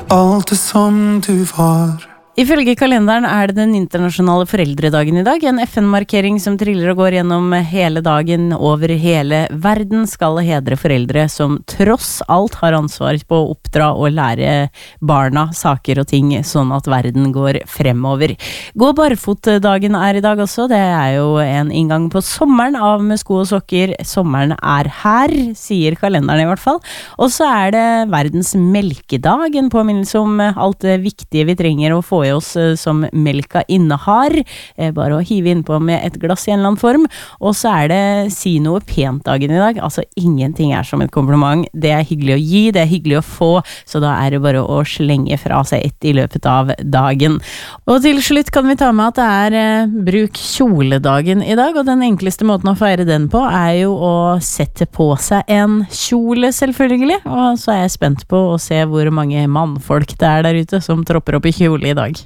alt det som du var. Ifølge kalenderen det den internasjonale foreldredagen I dag, en FN-markering som triller og går gjennom hele dagen over hele verden, skal hedre foreldre som tross alt har ansvar på å oppdra og lære barna saker og ting, sånn at verden går fremover. Gå barfotdagen I dag også, det jo en inngang på sommeren av med sko og sokker. Sommeren her, sier kalenderen I hvert fall. Og så det verdens melkedag, en påminnelse om alt det viktige vi trenger å få I oss som melka innehar, bare å hive innpå med et glass I en eller annen form, og så det si noe pent dagen I dag, altså ingenting som et kompliment, det hyggelig å gi, det hyggelig å få, så da det bare å slenge fra seg et I løpet av dagen. Og til slutt kan vi ta med at det bruk kjoledagen I dag, og den enkleste måten å feire den på jo å sette på seg en kjole selvfølgelig, og så jeg spent på å se hvor mange mannfolk det der ute som tropper opp I kjole I dag.